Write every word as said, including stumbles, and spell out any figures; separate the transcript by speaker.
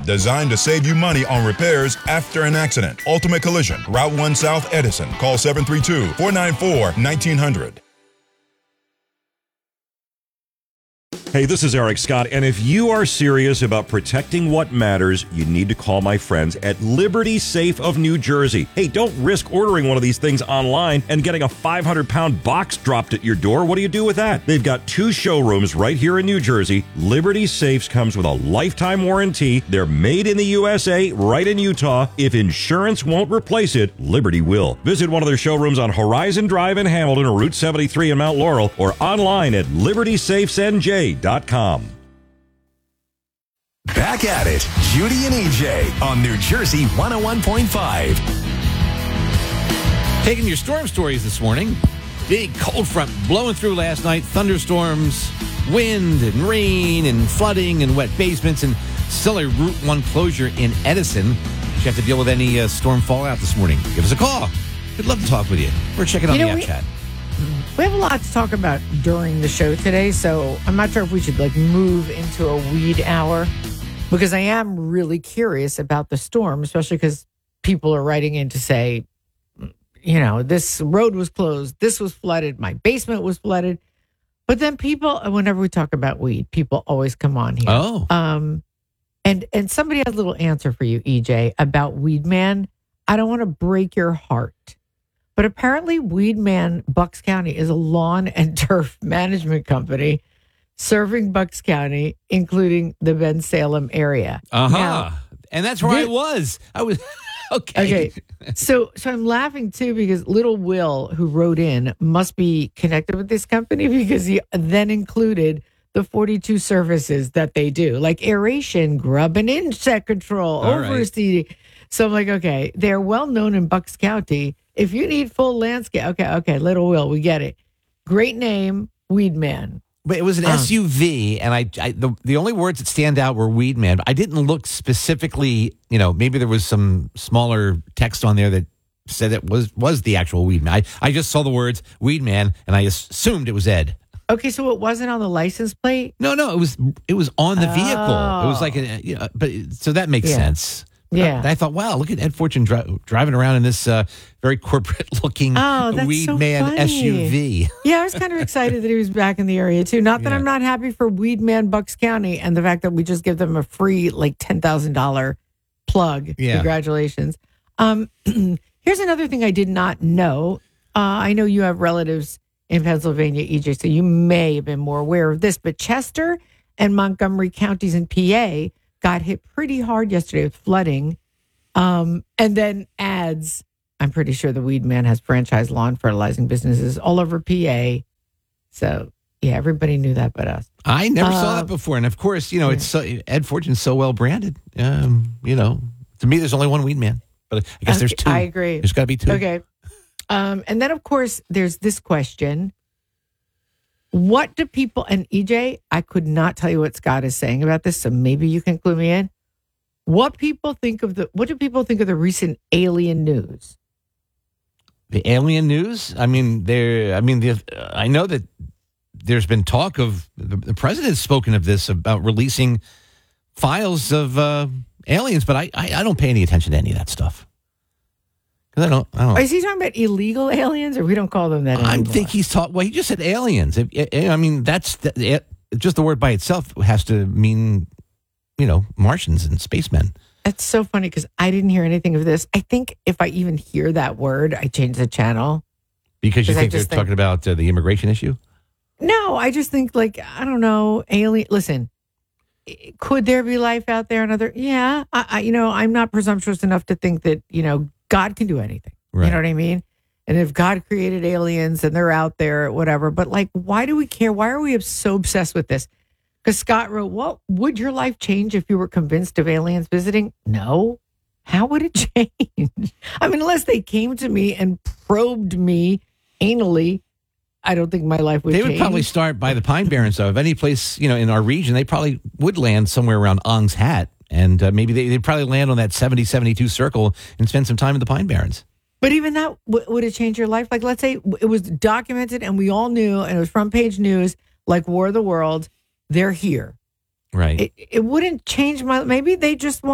Speaker 1: designed to save you money on repairs after an accident. Ultimate Collision, Route one South, Edison. Call seven three two, four nine four, one nine zero zero.
Speaker 2: Hey, this is Eric Scott, and if you are serious about protecting what matters, you need to call my friends at Liberty Safe of New Jersey. Hey, don't risk ordering one of these things online and getting a five hundred pound box dropped at your door. What do you do with that? They've got two showrooms right here in New Jersey. Liberty Safes comes with a lifetime warranty. They're made in the U S A, right in Utah. If insurance won't replace it, Liberty will. Visit one of their showrooms on Horizon Drive in Hamilton or Route seventy-three in Mount Laurel, or online at liberty safes n j dot com.
Speaker 3: Back at it, Judy and E J on New Jersey one oh one point five.
Speaker 4: Taking your storm stories this morning. Big cold front blowing through last night. Thunderstorms, wind and rain and flooding and wet basements, and still a Route one closure in Edison. Did you have to deal with any uh, storm fallout this morning? Give us a call. We'd love to talk with you. We're checking on
Speaker 5: You know,
Speaker 4: the app
Speaker 5: we-
Speaker 4: chat.
Speaker 5: We have a lot to talk about during the show today, so I'm not sure if we should like move into a weed hour, because I am really curious about the storm, especially because people are writing in to say, you know, this road was closed, this was flooded, my basement was flooded. But then people, whenever we talk about weed, people always come on here.
Speaker 4: Oh.
Speaker 5: Um, and and somebody has a little answer for you, E J, about Weed Man. I don't want to break your heart, but apparently Weed Man Bucks County is a lawn and turf management company serving Bucks County, including the Ben Salem area.
Speaker 4: Uh-huh.
Speaker 5: Now,
Speaker 4: and that's where I
Speaker 5: this-
Speaker 4: was. I was, okay.
Speaker 5: Okay. So so I'm laughing too because little Will, who wrote in, must be connected with this company because he then included the forty-two services that they do, like aeration, grub and insect control,
Speaker 4: All right.
Speaker 5: overseeding. So I'm like, okay, they're well known in Bucks County. If you need full landscape, okay, okay, little Will, we get it. Great name, Weed Man.
Speaker 4: But it was an
Speaker 5: Um,
Speaker 4: S U V, and I, I the, the only words that stand out were Weed Man. I didn't look specifically, you know, maybe there was some smaller text on there that said it was was the actual Weed Man. I, I just saw the words Weed Man, and I assumed it was Ed.
Speaker 5: Okay, so it wasn't on the license plate?
Speaker 4: No, no, it was it was on the vehicle. It was
Speaker 5: Oh.
Speaker 4: like a, you know, but it- so that makes
Speaker 5: Yeah.
Speaker 4: sense. But
Speaker 5: Yeah.
Speaker 4: I, I thought, wow, look at Ed Fortune dri- driving around in this uh, very corporate looking
Speaker 5: Oh, that's
Speaker 4: Weed
Speaker 5: so
Speaker 4: Man
Speaker 5: funny.
Speaker 4: S U V.
Speaker 5: Yeah, I was kind of excited that he was back in the area too. Not that
Speaker 4: Yeah.
Speaker 5: I'm not happy for Weed Man Bucks County and the fact that we just give them a free like ten thousand dollars plug.
Speaker 4: Yeah.
Speaker 5: Congratulations. Um, here's another thing I did not know. Uh, I know you have relatives in Pennsylvania, E J, so you may have been more aware of this, but Chester and Montgomery counties in P A got hit pretty hard yesterday with flooding. Um, and then adds, I'm pretty sure the Weed Man has franchise lawn fertilizing businesses all over P A. So, yeah, everybody knew that but us.
Speaker 4: I never saw
Speaker 5: Uh,
Speaker 4: that before, and of course, you know, it's so, Ed Fortune's so well branded. Um, you know, to me, there's only one Weed Man, but I guess there's two.
Speaker 5: I agree.
Speaker 4: There's got to be two.
Speaker 5: Okay. Um, and then, of course, there's this question. What do people, and E J, I could not tell you what Scott is saying about this, so maybe you can clue me in. What people think of the, what do people think of the recent alien news?
Speaker 4: The alien news. I mean, there. I mean, the, I know that there's been talk of the, the president's spoken of this about releasing files of uh, aliens, but I, I I don't pay any attention to any of that stuff because I don't. I don't.
Speaker 5: Is he talking about illegal aliens, or we don't call them that anymore?
Speaker 4: I think he's talking. Well, he just said aliens. If- I mean, that's the, it, just the word by itself has to mean, you know, Martians and spacemen.
Speaker 5: That's so funny because I didn't hear anything of this. I think if I even hear that word, I change the channel.
Speaker 4: Because you
Speaker 5: 'Cause I
Speaker 4: think they're
Speaker 5: just think-
Speaker 4: talking about uh, the immigration issue?
Speaker 5: No, I just think like, I don't know, alien. Listen, i- could there be life out there? Another, yeah. I, I, you know, I'm not presumptuous enough to think that, you know, God can do anything.
Speaker 4: Right.
Speaker 5: You know what I mean? And if God created aliens and they're out there, whatever. But like, why do we care? Why are we so obsessed with this? Because Scott wrote, what would your life change if you were convinced of aliens visiting? No. How would it change? I mean, unless they came to me and probed me anally, I don't think my life would
Speaker 4: They
Speaker 5: change.
Speaker 4: would probably start by the Pine Barrens, though. If any place, you know, in our region, they probably would land somewhere around Ong's Hat. And uh, maybe they, they'd probably land on that seventy seventy-two circle and spend some time in the Pine Barrens.
Speaker 5: But even that, w- would it change your life? Like, let's say it was documented and we all knew, and it was front page news, like War of the World, they're here.
Speaker 4: Right.
Speaker 5: It, it wouldn't change my, maybe they just want